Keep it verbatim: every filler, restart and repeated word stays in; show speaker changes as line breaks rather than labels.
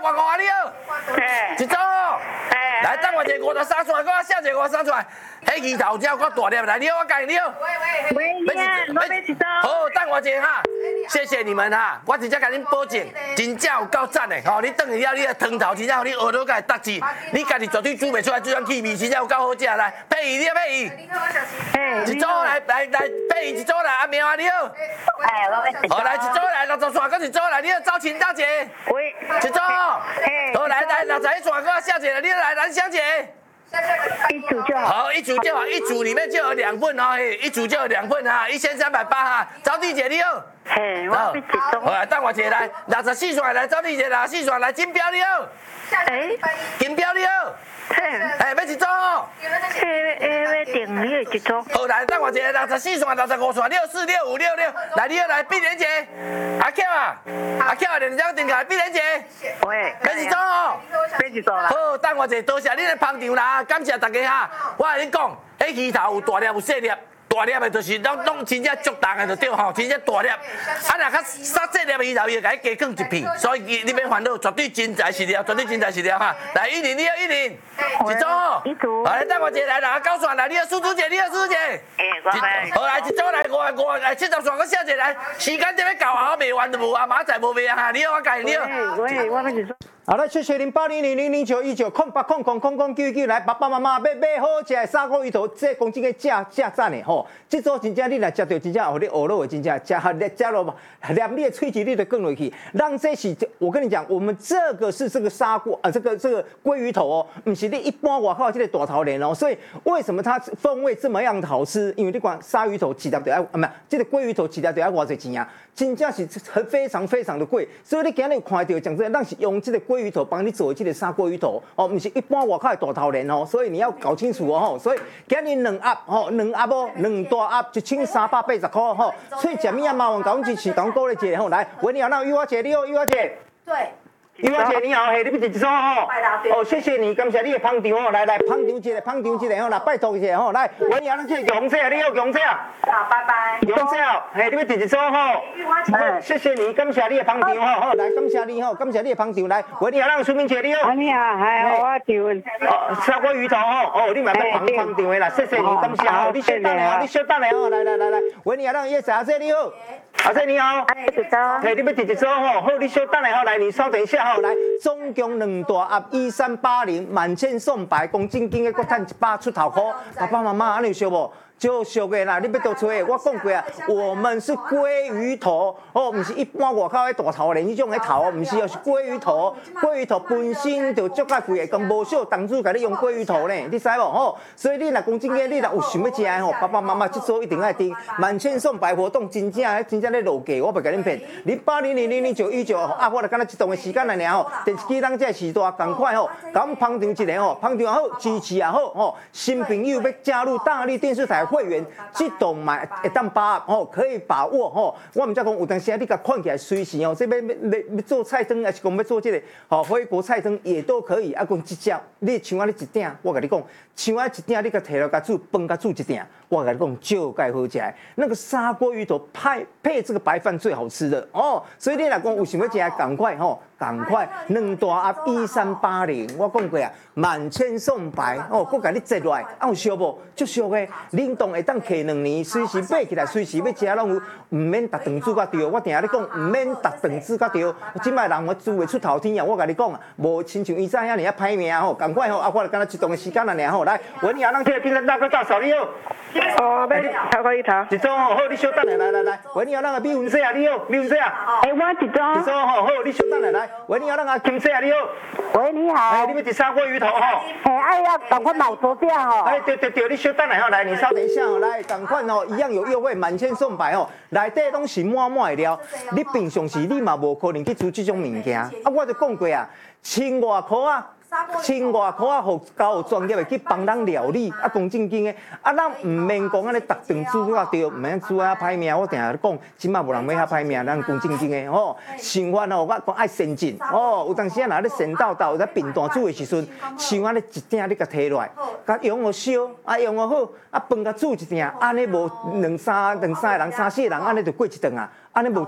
万五啊你好，一组哦。来，等我一个五十三出来，我写一个五十三出来。迄鱼头只够大粒，来你好，我教你好。
喂喂，喂，我买一组。
好，等我一下哈，谢谢你们哈，我直接甲恁保证，真正有够赞的吼！你等一了，你的汤头真正，你学到甲会搭字，你家己绝对煮袂出来这种气味，真正有够好食来。佩仪，你好佩仪。
嘿，
一组来来来，佩仪一组来，阿苗啊你好。
哎，我买一组。
好，来一组来，六十串，搁一组来，你好，赵琴大姐。
喂。
一组。
嘿。好，
来来，六十一串，搁小姐来，你来蓝小姐。
一组就好。
好，一组就好，一组里面就有两份哦，一组就有两份哈，一千三百八哈。招娣姐你好。
嘿，我买一组。
好，来等我一下来，六十四串来，招娣姐六十四串来，金标你好。
哎。
金标你好。
嘿。
哎，要一组哦。
嘿，诶，要订你一组。
好，来等我一下，六十四串、六十五串、六四、六五、六六，来你好来，碧莲姐，阿 Q 啊，阿 Q 啊，连张订开，碧莲姐。
喂。
要一组哦。
要一组啦。
好，等我一下，多谢你的捧场啦，感谢大家哈。我跟你讲，迄鱼头有大粒有细粒。大粒的，就是拢拢真正足重的就对吼，真正大粒。啊，若较稍细粒的鱼头，伊会甲伊加放一片，所以你你免烦恼，绝对真材实料，绝对真材实料哈。来，一零，你好，一零，一组哦。
一组。
好，来等我一下来，六十九串来，你好，苏珠姐，你好，苏珠姐。
哎，我买。
好，来一组来，五五来七十串，搁小姐来，时间这要到啊，卖完就无啊，明仔载无卖啊哈。你好，我介你好。
喂，我买一组。
好了，谢谢零八零零零零九一九空八空空空空九九来，爸爸妈妈要买好食的砂锅鱼头，这讲真个正正赞的吼。这组真正你若食到真正，互你学落的真正食下食落嘛，连你的喙齿你都更落去。让这是，我跟你讲，我们这个是这个砂锅啊，这个这个鲑鱼头哦，不是你一般外口这个大头鲢哦。所以为什么它风味这么样的好吃？因为你讲鲨鱼头起条就要啊，不，这个鲑鱼头起条就要偌济钱啊？真正是很非常非常的贵。所以你今日看到讲真，咱是用这个鲑鱼头帮你做这个砂锅鱼头哦，不是一般外口的大头鲢哦。所以你要搞清楚哦吼。所以今日两盒吼，两盒哦，两大盒一千三百八十块吼。所以食物啊，麻烦讲支持，讲鼓励一下吼。来，喂，你好，那玉华姐，你好，玉华姐。
对。
玉华姐你好，嘿，你要一组吼。哦，谢谢你，感谢你的捧场哦。来来，捧场一下，捧场一下吼，来拜托一下吼。来，喂，你好，那这个红色，你好，红色。
好，拜拜。
红色，嘿，你要一组吼。好，谢谢你，感谢你的捧场吼。好，来，感谢你吼，感谢你的捧场。来，喂，你好，那苏明姐，你好。
你好，还好，我就
哦，砂锅鱼头吼，哦，你嘛要捧捧场的啦，谢谢你，感谢哦。你稍等下哦，你稍等下哦，来来来来，喂，你好，那叶阿姐你好。阿姐你好，
哎，一组。
嘿，你要一组吼，好，你稍等下吼，来，你稍等一下吼，来，总共两大盒一三八零，满千送百，公正经的，搁赚一百出头块，爸爸妈妈安尼俗无？就俗的啦，你要倒吹的，我讲过啊，我们是鲑鱼头哦，不是一般外口的大头鲢迄种的头，不是哦，是鲑鱼头。鲑鱼头本身就足介贵的，讲无少当主甲你用鲑鱼头呢，你知无吼？所以你若讲真个，你若有想要食的吼，爸爸妈妈这组一定爱订，满千送百活动，真正真正咧落价，我袂甲恁骗。零八零零零零九一九啊，我著敢若一段的时间来尔吼，电视机咱这时代赶快吼，甲阮捧场一下吼，捧场好，支持也好吼，新朋友要加入大力电视台会员，这档买会当把握，可以把握吼。我唔则讲有当时你甲看起来随时哦，这要要要做菜汤，还是讲要做这个吼火锅菜汤也都可以。啊，讲一只，你像啊你一鼎，我甲你讲，像啊一鼎你甲摕落甲煮饭甲煮一鼎，我甲你讲就该好食。那个砂锅鱼头配配这个白饭最好吃的哦。所以你若讲有想要食，赶快吼。赶快，两大盒一三八零，我讲过啊，满千送百哦，我甲你折落来，啊有俗无？足俗的，冷冻会当摕两年，随时买起来，随时要食拢有，唔免逐顿煮甲对。我定下咧讲，唔免逐顿煮甲对。即摆人我煮袂出头天啊！我甲你讲啊，无亲像以前遐尔啊歹命吼，赶快吼，啊我就干那一段的时间啦尔吼，来，我你啊，咱这个冰山大哥大嫂你好。
哦，买头壳一头。
一组吼，好，你稍等下，来来来，喂，你好，咱个米粉色啊，你好，米粉色啊。
哎，我一组。
一组吼，好，你稍等下来。喂，你好，咱个金色啊，你好。
喂，你好。
哎，你要一砂锅鱼头吼。
哎，哎呀，赶快买多点吼。
哎，对对对，你稍等下吼，来，你稍等一下吼，来，赶快吼，一样有优惠，满千送百吼，内底拢是满满的料，你平常时你嘛无可能去煮这种物件，啊，我就讲过啊，千外块啊。千外块啊，互交有专业的去帮咱料理，啊，讲正经的，啊，咱唔免讲安尼逐顿煮啊对，唔免煮啊歹命。我定下讲，即摆无人要遐歹命，咱讲正经的吼。生活吼，我讲爱先进哦。有当时啊，若咧神道道，在平淡煮的时阵，像安尼一鼎你甲摕落来，甲用好烧，啊用好好，啊饭甲煮一鼎，安尼无两三两三个人、三四个人，安尼就过一顿啊。安尼无